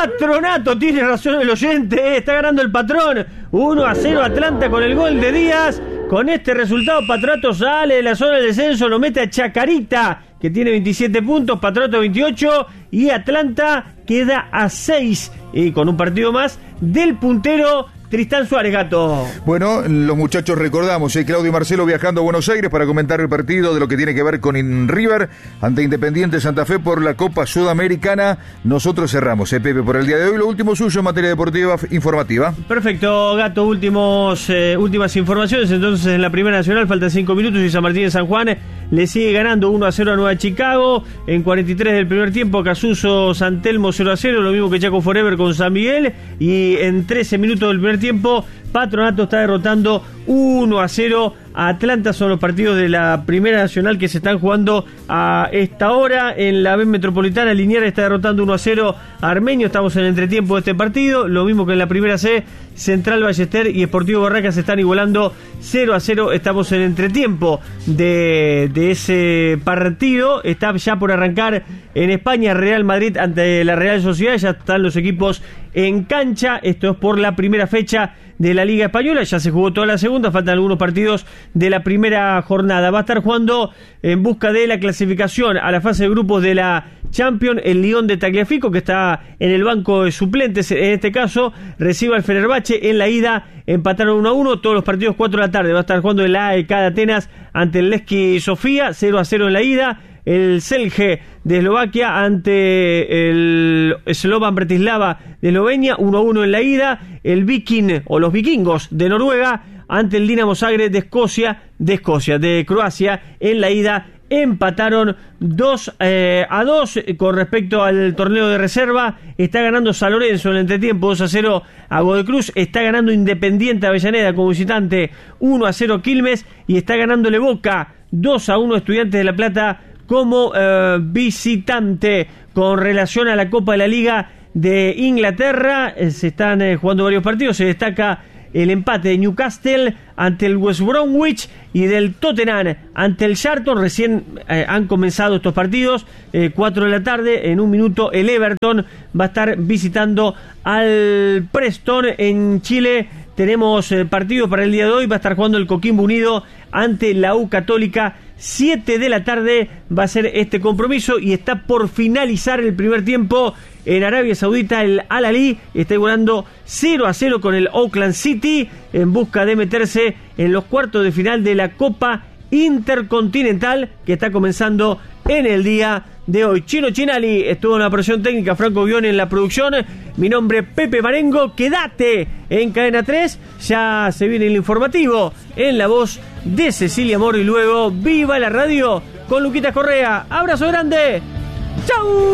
Patronato, tiene razón el oyente, está ganando el Patrón. 1-0 Atlanta con el gol de Díaz. Con este resultado Patronato sale de la zona del descenso, lo mete a Chacarita, que tiene 27 puntos, Patronato 28, y Atlanta queda a 6, y con un partido más del puntero Tristán Suárez, Gato. Bueno, los muchachos recordamos, Claudio y Marcelo viajando a Buenos Aires para comentar el partido de lo que tiene que ver con River ante Independiente Santa Fe por la Copa Sudamericana. Nosotros cerramos, Pepe, por el día de hoy. Lo último suyo en materia deportiva informativa. Perfecto, Gato, últimas informaciones. Entonces, en la Primera Nacional faltan 5 minutos y San Martín de San Juan le sigue ganando 1-0 a Nueva Chicago. En 43 del primer tiempo, Casuso San Telmo 0-0, lo mismo que Chaco Forever con San Miguel. Y en 13 minutos del primer tiempo, Patronato está derrotando 1-0 a Atlanta. Son los partidos de la Primera Nacional que se están jugando a esta hora. En la B Metropolitana, Liniers está derrotando 1-0 a Armenio. Estamos en el entretiempo de este partido. Lo mismo que en la Primera C, Central Ballester y Sportivo Barracas se están igualando 0-0. Estamos en el entretiempo de ese partido. Está ya por arrancar en España Real Madrid ante la Real Sociedad. Ya están los equipos en cancha. Esto es por la primera fecha de la Liga Española. Ya se jugó toda la segunda, faltan algunos partidos de la primera jornada. Va a estar jugando en busca de la clasificación a la fase de grupos de la Champions el Lyon de Tagliafico, que está en el banco de suplentes. En este caso recibe al Fenerbahce. En la ida empataron 1-1, todos los partidos 4 de la tarde. Va a estar jugando el AEK de Atenas ante el Levski Sofía, 0-0 en la ida. El Celje de Eslovaquia ante el Slovan Bratislava de Eslovenia, 1-1 en la ida. El Viking o los vikingos de Noruega ante el Dinamo Zagreb de Croacia en la ida. Empataron 2-2. Con respecto al torneo de reserva, está ganando San Lorenzo en el entretiempo 2-0 a Godecruz. Está ganando Independiente Avellaneda como visitante 1-0 Quilmes. Y está ganándole Boca 2-1 Estudiantes de La Plata como visitante. Con relación a la Copa de la Liga de Inglaterra, se están jugando varios partidos. Se destaca el empate de Newcastle ante el West Bromwich y del Tottenham ante el Charlton. Recién han comenzado estos partidos, 4 de la tarde. En un minuto el Everton va a estar visitando al Preston. En Chile tenemos partido para el día de hoy. Va a estar jugando el Coquimbo Unido ante la U Católica. 7 de la tarde va a ser este compromiso y está por finalizar el primer tiempo. En Arabia Saudita el Al-Ahly está igualando 0-0 con el Auckland City en busca de meterse en los cuartos de final de la Copa Intercontinental, que está comenzando en el día de hoy. Chino Chinali estuvo en la operación técnica, Franco Bione en la producción. Mi nombre es Pepe Marengo. Quédate en Cadena 3, ya se viene el informativo en la voz de Cecilia Moro y luego Viva la Radio con Luquitas Correa. Abrazo grande, chau.